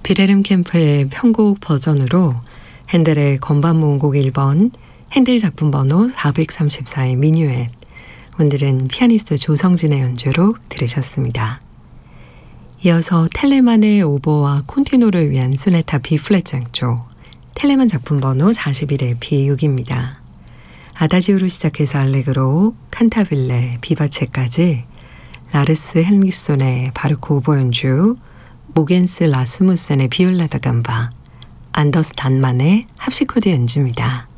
비레름 캠프의 편곡 버전으로 핸델의 건반 모음곡 1번, 핸델 작품 번호 434의 미뉴엣, 오늘은 피아니스트 조성진의 연주로 들으셨습니다. 이어서 텔레만의 오보와 콘티노를 위한 소네타 B플랫 장조, 텔레만 작품 번호 41의 B6입니다. 아다지오로 시작해서 알레그로, 칸타빌레, 비바체까지 라르스 헨릭손의 바르코 오보 연주, 모겐스 라스무센의 비올라 다 감바, 안더스 단만의 합시코드 연주입니다.